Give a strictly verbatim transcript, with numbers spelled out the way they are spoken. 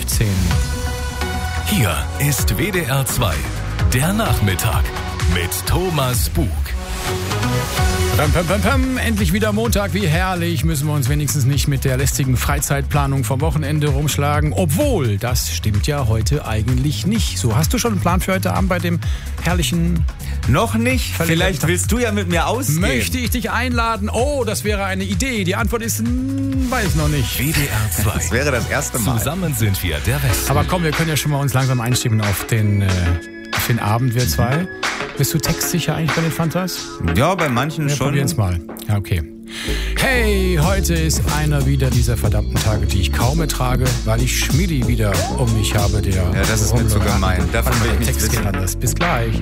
fünfzehn. Hier ist W D R zwei, der Nachmittag mit Thomas Bug. Pam, pam, pam, pam. Endlich wieder Montag, wie herrlich. Müssen wir uns wenigstens nicht mit der lästigen Freizeitplanung vom Wochenende rumschlagen. Obwohl, das stimmt ja heute eigentlich nicht so. Hast du schon einen Plan für heute Abend bei dem herrlichen... Noch nicht? Vielleicht willst du ja mit mir ausgehen. Möchte ich dich einladen? Oh, das wäre eine Idee. Die Antwort ist, hm, weiß noch nicht. W D R zwei. Das wäre das erste Mal. Zusammen sind wir der Westen. Aber komm, wir können ja schon mal uns langsam einstimmen auf den, äh, auf den Abend, wir zwei. Bist du textsicher eigentlich bei den Fantas? Ja, bei manchen Wir schon. probieren's mal. Ja, okay. Hey, heute ist einer wieder dieser verdammten Tage, die ich kaum ertrage, weil ich Schmidi wieder um mich habe, der... Ja, das ist mir zu gemein. Davon will ich nichts Text geht wissen. anders. Bis gleich.